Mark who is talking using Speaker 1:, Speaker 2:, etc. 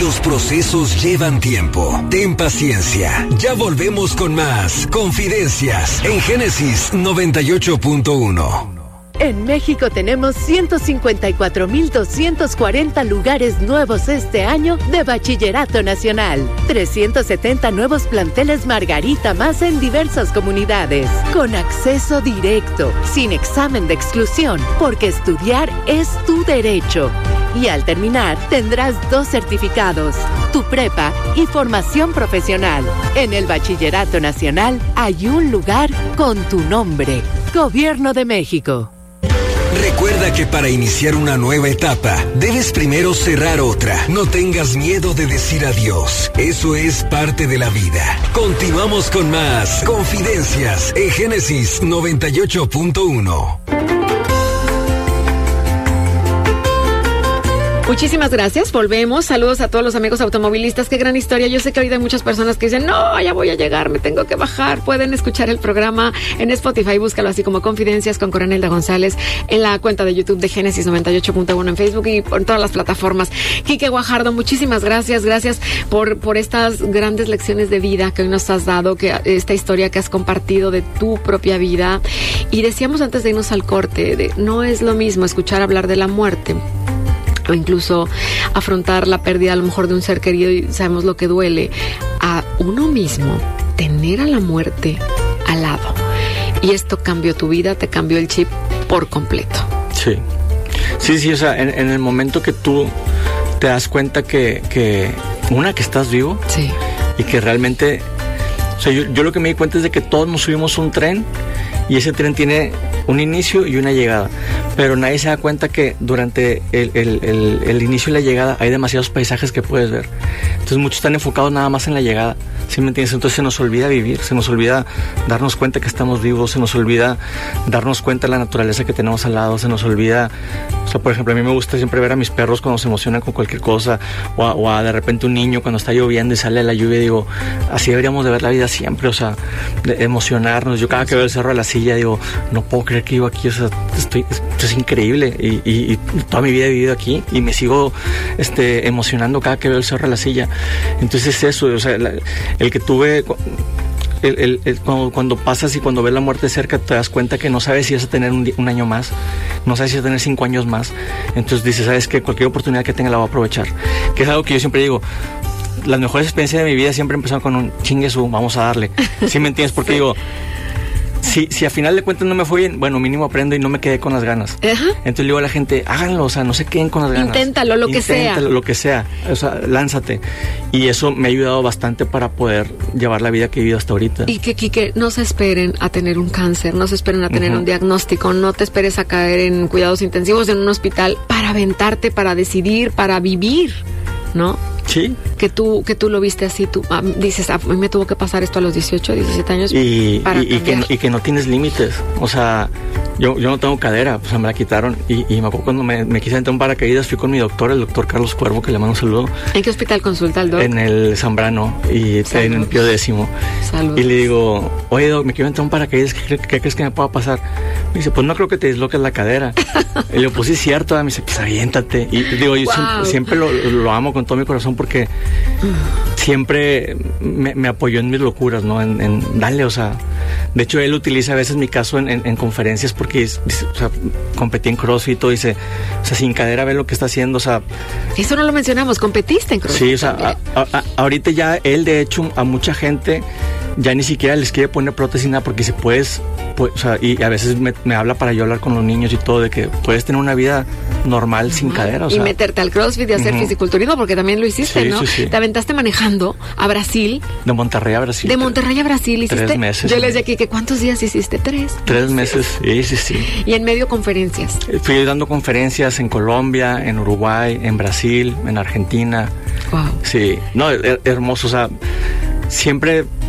Speaker 1: Los procesos llevan tiempo. Ten paciencia. Ya volvemos con más Confidencias en Génesis 98.1.
Speaker 2: En México tenemos 154,240 lugares nuevos este año de Bachillerato Nacional. 370 nuevos planteles Margarita más en diversas comunidades. Con acceso directo, sin examen de exclusión, porque estudiar es tu derecho. Y al terminar, tendrás 2 certificados, tu prepa y formación profesional. En el Bachillerato Nacional hay un lugar con tu nombre. Gobierno de México.
Speaker 1: Recuerda que para iniciar una nueva etapa, debes primero cerrar otra. No tengas miedo de decir adiós. Eso es parte de la vida. Continuamos con más Confidencias en Génesis 98.1.
Speaker 3: Muchísimas gracias, volvemos. Saludos a todos los amigos automovilistas. Qué gran historia. Yo sé que ahorita hay muchas personas que dicen, no, ya voy a llegar, me tengo que bajar. Pueden escuchar el programa en Spotify, búscalo así como Confidencias con Coronelda González, en la cuenta de YouTube de Génesis 98.1 en Facebook y por todas las plataformas. Quique Guajardo, muchísimas gracias. Gracias por estas grandes lecciones de vida que hoy nos has dado, que esta historia que has compartido de tu propia vida. Y decíamos antes de irnos al corte, no es lo mismo escuchar hablar de la muerte o incluso afrontar la pérdida a lo mejor de un ser querido, y sabemos lo que duele, a uno mismo tener a la muerte al lado. Y esto cambió tu vida, te cambió el chip por completo.
Speaker 4: Sí, o sea, en el momento que tú te das cuenta que estás vivo, sí, y que realmente, o sea, yo lo que me di cuenta es de que todos nos subimos a un tren y ese tren tiene un inicio y una llegada, pero nadie se da cuenta que durante el inicio y la llegada hay demasiados paisajes que puedes ver. Entonces muchos están enfocados nada más en la llegada, ¿sí me entiendes? Entonces se nos olvida vivir, se nos olvida darnos cuenta que estamos vivos, se nos olvida darnos cuenta de la naturaleza que tenemos al lado, se nos olvida, o sea, por ejemplo, a mí me gusta siempre ver a mis perros cuando se emocionan con cualquier cosa, o a de repente un niño cuando está lloviendo y sale la lluvia, digo, así deberíamos de ver la vida siempre, o sea, de emocionarnos. Yo cada que veo el Cerro de la Silla digo, no puedo creer que vivo aquí, o sea, esto es increíble, y toda mi vida he vivido aquí y me sigo emocionando cada que veo el Cerro de la Silla. Entonces eso, o sea, el que tuve, cuando pasas y cuando ves la muerte cerca, te das cuenta que no sabes si vas a tener un año más, no sabes si vas a tener 5 años más. Entonces dices, sabes que cualquier oportunidad que tenga la voy a aprovechar, que es algo que yo siempre digo. Las mejores experiencias de mi vida siempre empezaron con un chinguesú, vamos a darle. ¿Sí me entiendes? Porque digo, si a final de cuentas no me fue bien, bueno, mínimo aprendo y no me quedé con las ganas. Ajá. Entonces le digo a la gente, háganlo, o sea, no se queden con las ganas.
Speaker 3: Inténtalo, lo que sea,
Speaker 4: o sea, lánzate. Y eso me ha ayudado bastante para poder llevar la vida que he vivido hasta ahorita.
Speaker 3: Y que no se esperen a tener un cáncer, no se esperen a tener un diagnóstico, no te esperes a caer en cuidados intensivos en un hospital para aventarte, para decidir, para vivir, ¿no?
Speaker 4: Sí.
Speaker 3: Que tú lo viste así, tú dices, a mí me tuvo que pasar esto a los 18, 17 años.
Speaker 4: Y que no tienes límites. O sea, yo no tengo cadera, o sea, me la quitaron. Y me acuerdo cuando me quise entrar un paracaídas, fui con mi doctor, el doctor Carlos Cuervo, que le mando un saludo.
Speaker 3: ¿En qué hospital consulta el doctor?
Speaker 4: En el Zambrano, y en el Pío X.
Speaker 3: Salud.
Speaker 4: Y le digo, oye, doc, me quiero entrar un paracaídas, ¿qué crees que me pueda pasar? Me dice, pues no creo que te disloques la cadera. Y le digo, pues sí, es cierto. Me dice, pues aviéntate. Y digo, yo siempre lo amo con todo mi corazón, porque siempre me apoyó en mis locuras, ¿no? En dale, o sea. De hecho, él utiliza a veces mi caso en conferencias, porque dice, o sea, competí en CrossFit y todo, dice, o sea, sin cadera ve lo que está haciendo, o sea.
Speaker 3: Eso no lo mencionamos, competiste en CrossFit.
Speaker 4: Sí, o sea, ahorita ya él, de hecho, a mucha gente ya ni siquiera les quiere poner prótesis nada, porque se puedes, o sea, y a veces me habla para yo hablar con los niños y todo, de que puedes tener una vida normal sin cadera, o sea.
Speaker 3: Y meterte al CrossFit y hacer fisiculturismo, porque también lo hiciste, ¿no?
Speaker 4: Sí.
Speaker 3: Te aventaste manejando a Brasil.
Speaker 4: De Monterrey a Brasil.
Speaker 3: De Monterrey a Brasil hiciste.
Speaker 4: 3 meses.
Speaker 3: Yo les decía aquí que ¿cuántos días hiciste? 3
Speaker 4: meses, sí.
Speaker 3: Y en medio conferencias.
Speaker 4: Fui dando conferencias en Colombia, en Uruguay, en Brasil, en Argentina.
Speaker 3: Wow.
Speaker 4: Sí, no, hermoso, o sea, siempre